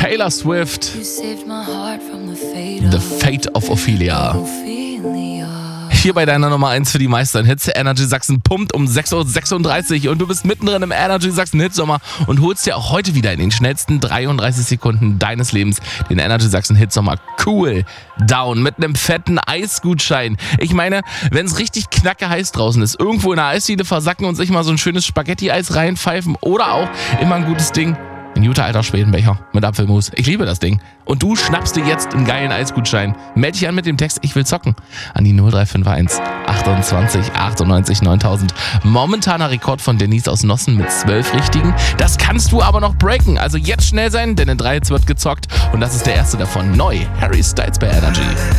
Taylor Swift, The Fate of Ophelia. Hier bei deiner Nummer 1 für die meisten Hits. Energy Sachsen pumpt um 6.36 Uhr und du bist mittendrin im Energy Sachsen Hitsommer und holst dir auch heute wieder in den schnellsten 33 Sekunden deines Lebens den Energy Sachsen Hitsommer Cool Down mit einem fetten Eisgutschein. Ich meine, wenn es richtig knacke heiß draußen ist, irgendwo in der Eisdiele versacken und sich mal so ein schönes Spaghetti-Eis reinpfeifen oder auch immer ein gutes Ding. Ein guter alter Schwedenbecher mit Apfelmus. Ich liebe das Ding. Und du schnappst dir jetzt einen geilen Eisgutschein. Melde dich an mit dem Text „Ich will zocken" an die 0351 28 98 9000. Momentaner Rekord von Denise aus Nossen mit 12 Richtigen. Das kannst du aber noch breaken. Also jetzt schnell sein, denn in 3 Hits wird gezockt. Und das ist der erste davon. Neu. Harry Styles bei Energy.